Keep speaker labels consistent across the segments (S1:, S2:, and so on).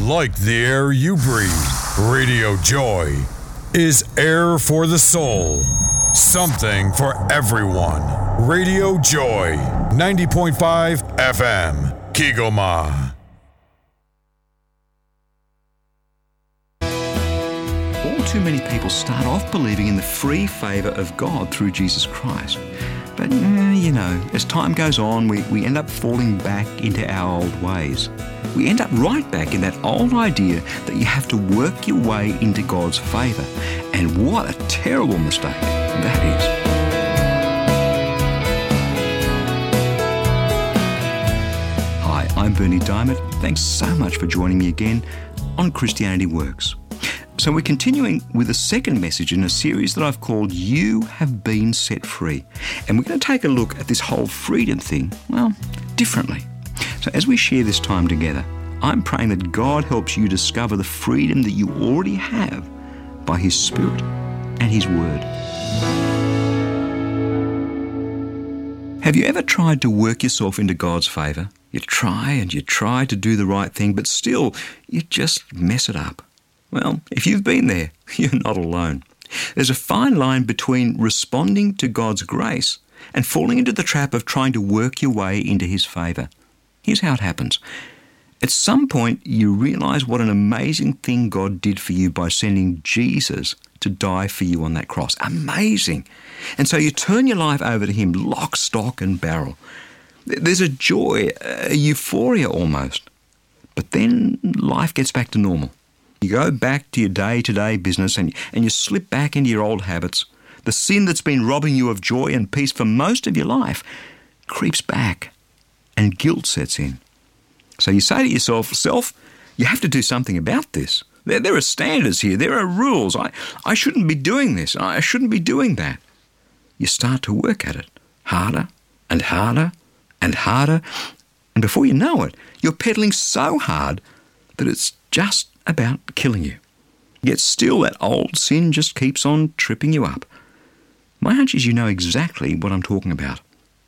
S1: Like the air you breathe, Radio Joy is air for the soul. Something for everyone. Radio Joy, 90.5 FM, Kigoma.
S2: All too many people start off believing in the free favour of God through Jesus Christ. But, as time goes on, we end up falling back into our old ways. We end up right back in that old idea that you have to work your way into God's favour. And what a terrible mistake that is. Hi, I'm Bernie Diamond. Thanks so much for joining me again on Christianity Works. So we're continuing with the second message in a series that I've called You Have Been Set Free. And we're going to take a look at this whole freedom thing, differently. So as we share this time together, I'm praying that God helps you discover the freedom that you already have by His Spirit and His Word. Have you ever tried to work yourself into God's favour? You try and you try to do the right thing, but still you just mess it up. Well, if you've been there, you're not alone. There's a fine line between responding to God's grace and falling into the trap of trying to work your way into His favour. Here's how it happens. At some point, you realise what an amazing thing God did for you by sending Jesus to die for you on that cross. Amazing. And so you turn your life over to Him, lock, stock and barrel. There's a joy, a euphoria almost. But then life gets back to normal. You go back to your day-to-day business and you slip back into your old habits. The sin that's been robbing you of joy and peace for most of your life creeps back and guilt sets in. So you say to yourself, Self, you have to do something about this. There are standards here. There are rules. I shouldn't be doing this. I shouldn't be doing that. You start to work at it harder and harder and harder. And before you know it, you're pedaling so hard that it's just about killing you. Yet still that old sin just keeps on tripping you up. My hunch is you know exactly what I'm talking about.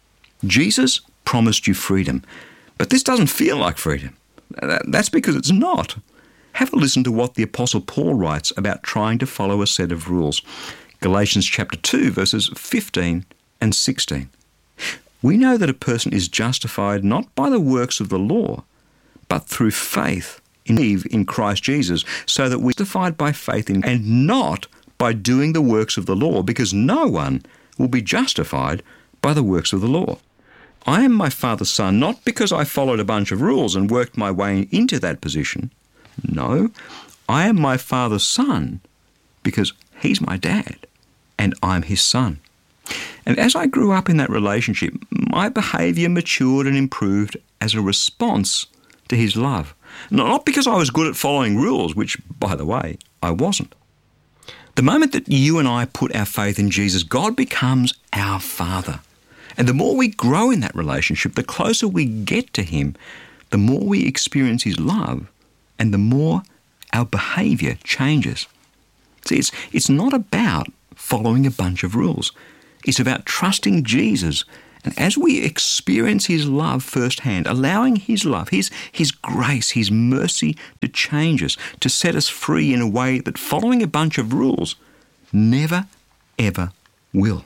S2: Jesus promised you freedom, but this doesn't feel like freedom. That's because it's not. Have a listen to what the Apostle Paul writes about trying to follow a set of rules. Galatians chapter 2, verses 15 and 16. We know that a person is justified not by the works of the law, but through faith in Christ Jesus, so that we're justified by faith in and not by doing the works of the law, because no one will be justified by the works of the law. I am my Father's son, not because I followed a bunch of rules and worked my way into that position. No, I am my Father's son because He's my dad and I'm His son. And as I grew up in that relationship, my behaviour matured and improved as a response to His love. Not because I was good at following rules, which, by the way, I wasn't. The moment that you and I put our faith in Jesus, God becomes our Father. And the more we grow in that relationship, the closer we get to Him, the more we experience His love and the more our behaviour changes. See, it's not about following a bunch of rules. It's about trusting Jesus. And as we experience His love firsthand, allowing His love, His grace, His mercy to change us, to set us free in a way that following a bunch of rules never, ever will.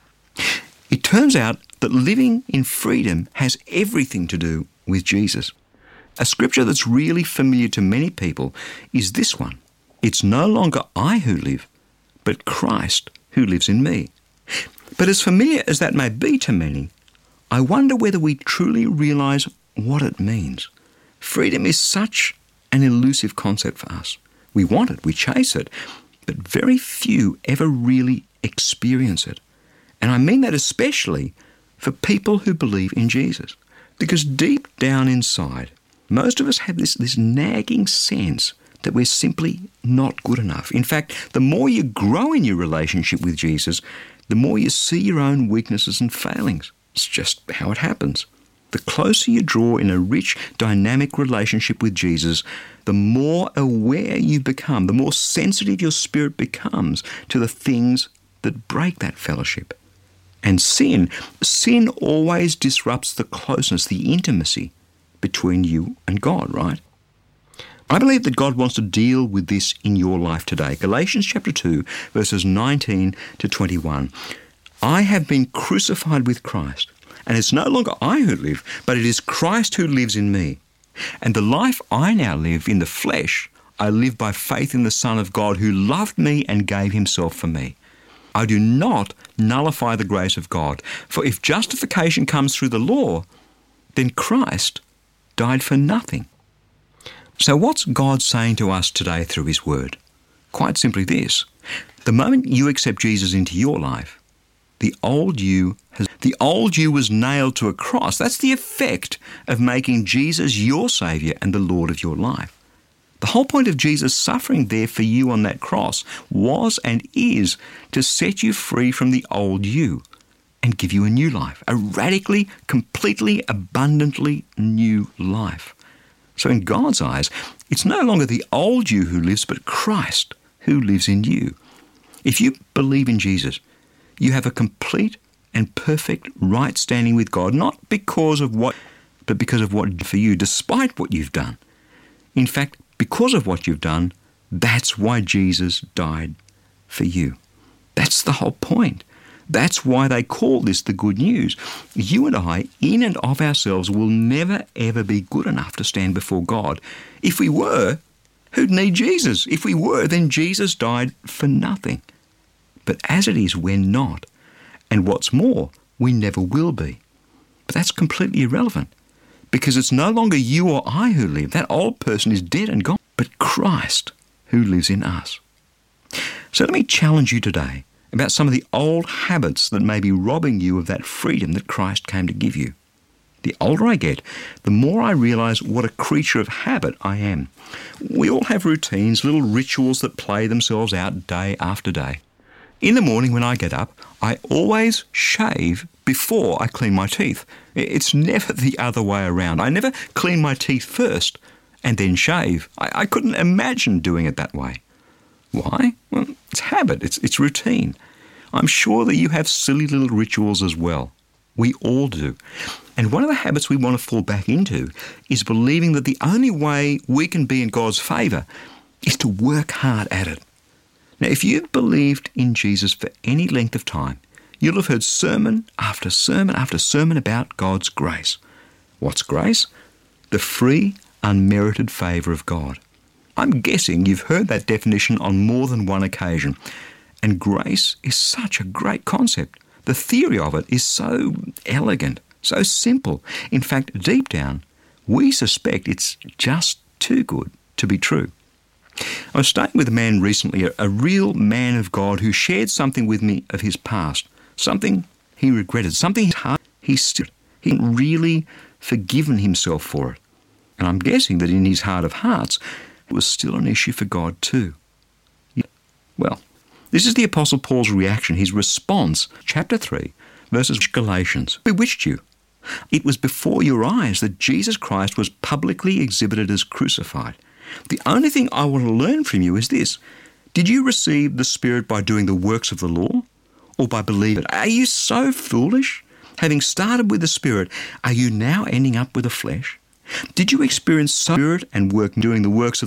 S2: It turns out that living in freedom has everything to do with Jesus. A scripture that's really familiar to many people is this one. It's no longer I who live, but Christ who lives in me. But as familiar as that may be to many, I wonder whether we truly realise what it means. Freedom is such an elusive concept for us. We want it, we chase it, but very few ever really experience it. And I mean that especially for people who believe in Jesus. Because deep down inside, most of us have this nagging sense that we're simply not good enough. In fact, the more you grow in your relationship with Jesus, the more you see your own weaknesses and failings. It's just how it happens. The closer you draw in a rich, dynamic relationship with Jesus, the more aware you become, the more sensitive your spirit becomes to the things that break that fellowship. And sin always disrupts the closeness, the intimacy between you and God, right? I believe that God wants to deal with this in your life today. Galatians chapter 2, verses 19 to 21. I have been crucified with Christ, and it's no longer I who live, but it is Christ who lives in me. And the life I now live in the flesh, I live by faith in the Son of God who loved me and gave himself for me. I do not nullify the grace of God, for if justification comes through the law, then Christ died for nothing. So what's God saying to us today through his word? Quite simply this: the moment you accept Jesus into your life, the old you was nailed to a cross. That's the effect of making Jesus your Saviour and the Lord of your life. The whole point of Jesus suffering there for you on that cross was and is to set you free from the old you and give you a new life, a radically, completely, abundantly new life. So in God's eyes, it's no longer the old you who lives, but Christ who lives in you. If you believe in Jesus, you have a complete and perfect right standing with God, not because of what, but because of what he did for you, despite what you've done. In fact, because of what you've done, that's why Jesus died for you. That's the whole point. That's why they call this the good news. You and I, in and of ourselves, will never, ever be good enough to stand before God. If we were, who'd need Jesus? If we were, then Jesus died for nothing. But as it is, we're not. And what's more, we never will be. But that's completely irrelevant, because it's no longer you or I who live. That old person is dead and gone, but Christ who lives in us. So let me challenge you today about some of the old habits that may be robbing you of that freedom that Christ came to give you. The older I get, the more I realise what a creature of habit I am. We all have routines, little rituals that play themselves out day after day. In the morning when I get up, I always shave before I clean my teeth. It's never the other way around. I never clean my teeth first and then shave. I couldn't imagine doing it that way. Why? Well, it's habit. It's routine. I'm sure that you have silly little rituals as well. We all do. And one of the habits we want to fall back into is believing that the only way we can be in God's favour is to work hard at it. Now, if you've believed in Jesus for any length of time, you'll have heard sermon after sermon after sermon about God's grace. What's grace? The free, unmerited favour of God. I'm guessing you've heard that definition on more than one occasion. And grace is such a great concept. The theory of it is so elegant, so simple. In fact, deep down, we suspect it's just too good to be true. I was staying with a man recently, a real man of God, who shared something with me of his past, something he regretted, something he hadn't really forgiven himself for it. And I'm guessing that in his heart of hearts, it was still an issue for God too. Well, this is the Apostle Paul's reaction, his response, chapter 3, verses Galatians. Bewitched you. It was before your eyes that Jesus Christ was publicly exhibited as crucified. The only thing I want to learn from you is this: did you receive the Spirit by doing the works of the law, or by believing? Are you so foolish? Having started with the Spirit, are you now ending up with the flesh? Did you experience Spirit and work doing the works of